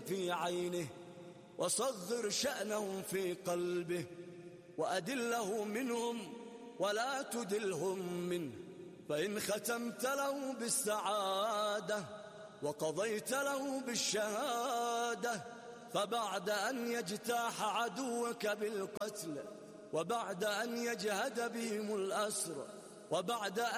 في عينه وصغر شأنهم في قلبه، وأدله منهم ولا تدلهم منه. فإن ختمت له بالسعادة وقضيت له بالشهادة، فبعد أن يجتاح عدوك بالقتل، وبعد أن يجهد بهم الأسر، وبعد